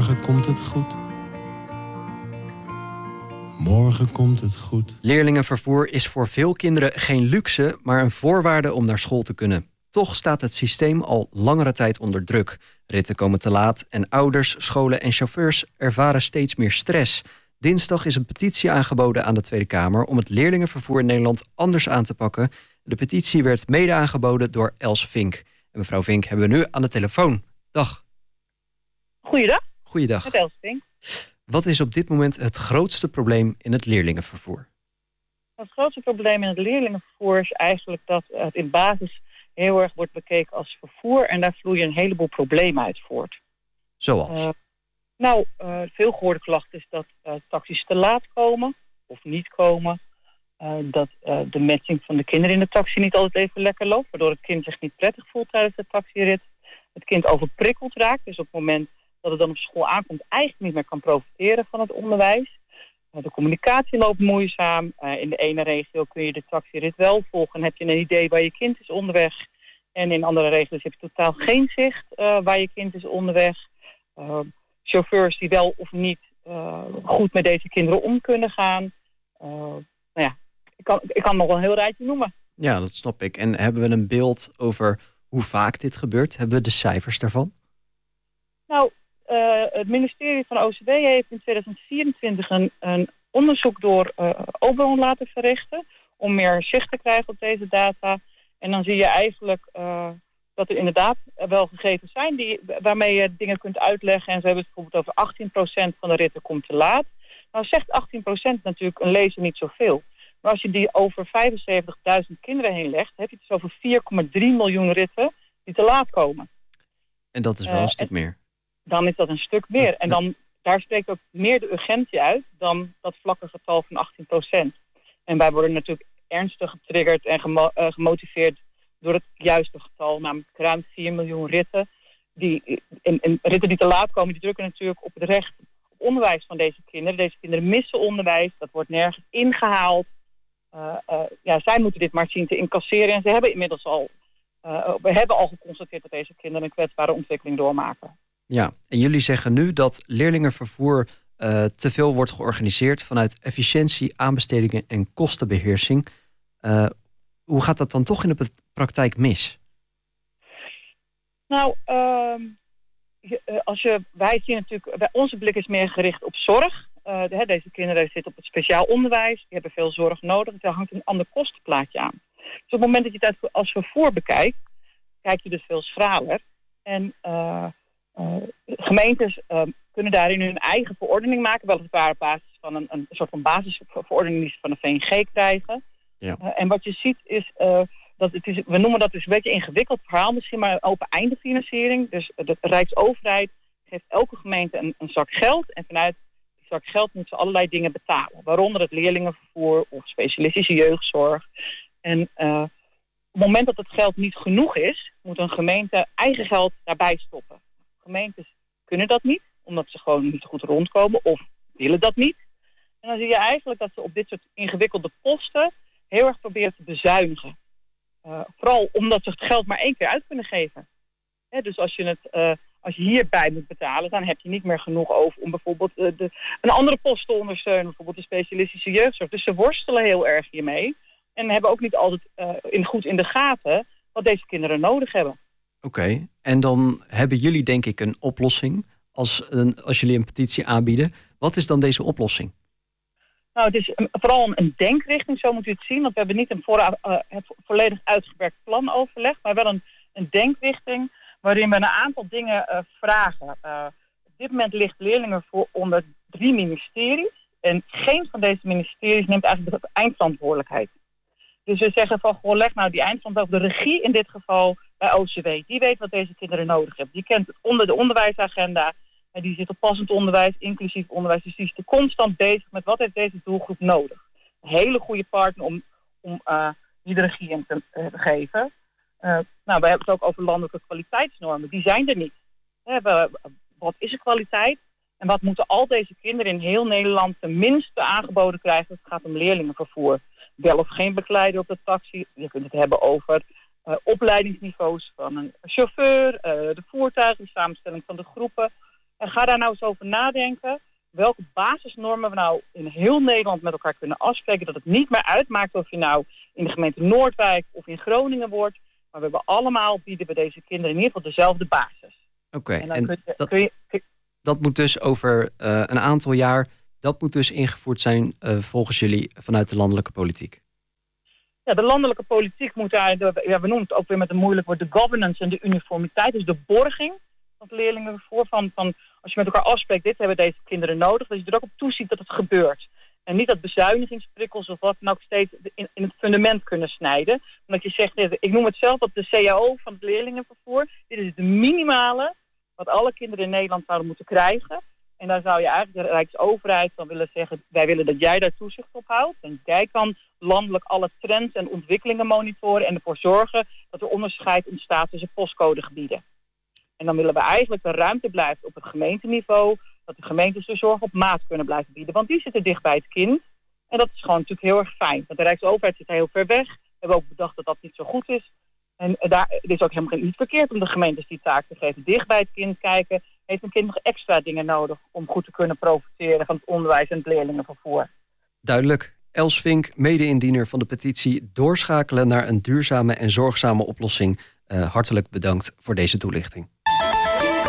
Morgen komt het goed. Morgen komt het goed. Leerlingenvervoer is voor veel kinderen geen luxe, maar een voorwaarde om naar school te kunnen. Toch staat het systeem al langere tijd onder druk. Ritten komen te laat en ouders, scholen en chauffeurs ervaren steeds meer stress. Dinsdag is een petitie aangeboden aan de Tweede Kamer om het leerlingenvervoer in Nederland anders aan te pakken. De petitie werd mede aangeboden door Els Vink. En mevrouw Vink hebben we nu aan de telefoon. Dag. Goeiedag. Goeiedag. Met Els Vink. Wat is op dit moment het grootste probleem in het leerlingenvervoer? Het grootste probleem in het leerlingenvervoer is eigenlijk dat het in basis heel erg wordt bekeken als vervoer. En daar vloeien een heleboel problemen uit voort. Zoals? Veel gehoorde klacht is dat taxis te laat komen of niet komen. Dat de matching van de kinderen in de taxi niet altijd even lekker loopt. Waardoor het kind zich niet prettig voelt tijdens de taxirit. Het kind overprikkeld raakt. Dus op het moment dat het dan op school aankomt eigenlijk niet meer kan profiteren van het onderwijs. De communicatie loopt moeizaam. In de ene regio kun je de taxirit wel volgen en heb je een idee waar je kind is onderweg. En in andere regio's heb je totaal geen zicht waar je kind is onderweg. Chauffeurs die wel of niet goed met deze kinderen om kunnen gaan. Ik kan nog wel een heel rijtje noemen. Ja, dat snap ik. En hebben we een beeld over hoe vaak dit gebeurt? Hebben we de cijfers daarvan? Het ministerie van OCW heeft in 2024 een onderzoek door Oberon laten verrichten om meer zicht te krijgen op deze data. En dan zie je eigenlijk dat er inderdaad wel gegevens zijn waarmee je dingen kunt uitleggen. En ze hebben het bijvoorbeeld over 18% van de ritten komt te laat. Nou zegt 18% natuurlijk een lezer niet zoveel. Maar als je die over 75.000 kinderen heen legt, heb je het dus over 4,3 miljoen ritten die te laat komen. En dat is wel een stuk meer. Dan is dat een stuk meer. En daar spreekt ook meer de urgentie uit dan dat vlakke getal van 18%. En wij worden natuurlijk ernstig getriggerd en gemotiveerd door het juiste getal, namelijk ruim 4 miljoen ritten. Ritten die te laat komen, die drukken natuurlijk op het recht op onderwijs van deze kinderen. Deze kinderen missen onderwijs, dat wordt nergens ingehaald. Zij moeten dit maar zien te incasseren. En ze hebben inmiddels we hebben al geconstateerd dat deze kinderen een kwetsbare ontwikkeling doormaken. Ja, en jullie zeggen nu dat leerlingenvervoer te veel wordt georganiseerd vanuit efficiëntie, aanbestedingen en kostenbeheersing. Hoe gaat dat dan toch in de praktijk mis? Wij zien natuurlijk, onze blik is meer gericht op zorg. Deze kinderen zitten op het speciaal onderwijs, die hebben veel zorg nodig. Daar hangt een ander kostenplaatje aan. Dus op het moment dat je het als vervoer bekijkt, kijk je dus veel schraler. En gemeentes kunnen daarin hun eigen verordening maken, weliswaar op basis van een soort van basisverordening die ze van de VNG krijgen. Ja. En wat je ziet is dat we noemen dat dus een beetje een ingewikkeld verhaal, misschien maar een open einde financiering. Dus de Rijksoverheid geeft elke gemeente een zak geld en vanuit die zak geld moeten ze allerlei dingen betalen. Waaronder het leerlingenvervoer of specialistische jeugdzorg. En op het moment dat het geld niet genoeg is, moet een gemeente eigen geld daarbij stoppen. Gemeentes kunnen dat niet, omdat ze gewoon niet goed rondkomen of willen dat niet. En dan zie je eigenlijk dat ze op dit soort ingewikkelde posten heel erg proberen te bezuinigen. Vooral omdat ze het geld maar 1 keer uit kunnen geven. Dus als je hierbij moet betalen, dan heb je niet meer genoeg over om bijvoorbeeld een andere post te ondersteunen. Bijvoorbeeld de specialistische jeugdzorg. Dus ze worstelen heel erg hiermee. En hebben ook niet altijd goed in de gaten wat deze kinderen nodig hebben. Oké, en dan hebben jullie denk ik een oplossing als jullie een petitie aanbieden. Wat is dan deze oplossing? Het is vooral een denkrichting, zo moet u het zien. Want we hebben niet het volledig uitgewerkt plan overlegd, maar wel een denkrichting waarin we een aantal dingen vragen. Op dit moment ligt leerlingenvervoer onder 3 ministeries. En geen van deze ministeries neemt eigenlijk de eindverantwoordelijkheid. Dus we zeggen van, leg nou die eindverantwoordelijkheid op de regie in dit geval bij OCW. Die weet wat deze kinderen nodig hebben. Die kent de onderwijsagenda. En die zit op passend onderwijs, inclusief onderwijs. Dus die is constant bezig met wat heeft deze doelgroep nodig. Een hele goede partner om die de regie in te geven. We hebben het ook over landelijke kwaliteitsnormen. Die zijn er niet. Wat is er kwaliteit? En wat moeten al deze kinderen in heel Nederland tenminste aangeboden krijgen? Het gaat om leerlingenvervoer. Wel of geen begeleider op de taxi. Je kunt het hebben over opleidingsniveaus van een chauffeur, de voertuigen, de samenstelling van de groepen. En ga daar nou eens over nadenken. Welke basisnormen we nou in heel Nederland met elkaar kunnen afspreken. Dat het niet meer uitmaakt of je nou in de gemeente Noordwijk of in Groningen wordt. Maar we hebben allemaal, bieden we deze kinderen in ieder geval dezelfde basis. Oké, en dat moet dus over een aantal jaar, dat moet dus ingevoerd zijn volgens jullie vanuit de landelijke politiek. Ja, de landelijke politiek moet daar, we noemen het ook weer met een moeilijk woord, de governance en de uniformiteit. Dus de borging van leerlingenvervoer. Van als je met elkaar afspreekt, dit hebben deze kinderen nodig. Dat je er ook op toeziet dat het gebeurt. En niet dat bezuinigingsprikkels of wat dan ook steeds in het fundament kunnen snijden. Omdat je zegt, ik noem het zelf dat de CAO van het leerlingenvervoer. Dit is de minimale wat alle kinderen in Nederland zouden moeten krijgen. En daar zou je eigenlijk de Rijksoverheid van willen zeggen, wij willen dat jij daar toezicht op houdt. En jij kan landelijk alle trends en ontwikkelingen monitoren en ervoor zorgen dat er onderscheid ontstaat tussen postcodegebieden. En dan willen we eigenlijk de ruimte blijft op het gemeenteniveau, dat de gemeentes de zorg op maat kunnen blijven bieden. Want die zitten dicht bij het kind. En dat is gewoon natuurlijk heel erg fijn. Want de Rijksoverheid zit heel ver weg. We hebben ook bedacht dat dat niet zo goed is. En het is ook helemaal niet verkeerd om de gemeentes die taak te geven. Dicht bij het kind kijken. Heeft een kind nog extra dingen nodig om goed te kunnen profiteren van het onderwijs en het leerlingenvervoer? Duidelijk. Els Vink, mede-indiener van de petitie Doorschakelen naar een duurzame en zorgzame oplossing. Hartelijk bedankt voor deze toelichting.